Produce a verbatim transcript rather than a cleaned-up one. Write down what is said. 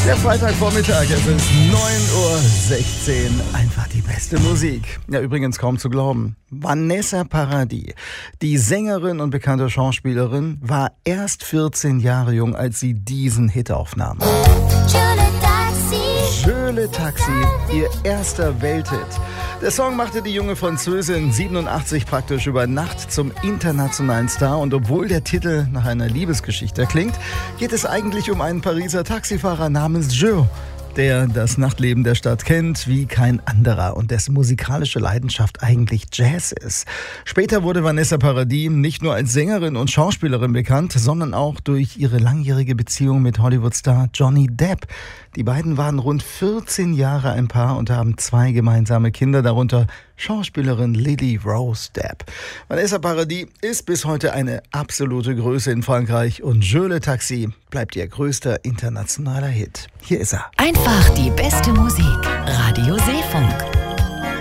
Der Freitagvormittag, es ist neun Uhr sechzehn, einfach die beste Musik. Ja, übrigens kaum zu glauben. Vanessa Paradis, die Sängerin und bekannte Schauspielerin, war erst vierzehn Jahre jung, als sie diesen Hit aufnahm. Je le Taxi, ihr erster Welthit. Der Song machte die junge Französin siebenundachtzig praktisch über Nacht zum internationalen Star. Und obwohl der Titel nach einer Liebesgeschichte klingt, geht es eigentlich um einen Pariser Taxifahrer namens Je, der das Nachtleben der Stadt kennt wie kein anderer und dessen musikalische Leidenschaft eigentlich Jazz ist. Später wurde Vanessa Paradis nicht nur als Sängerin und Schauspielerin bekannt, sondern auch durch ihre langjährige Beziehung mit Hollywood-Star Johnny Depp. Die beiden waren rund vierzehn Jahre ein Paar und haben zwei gemeinsame Kinder, darunter Schauspielerin Lily Rose Depp. Vanessa Paradis ist bis heute eine absolute Größe in Frankreich und Je le Taxi bleibt ihr größter internationaler Hit. Hier ist er. Einfach die beste Musik. Radio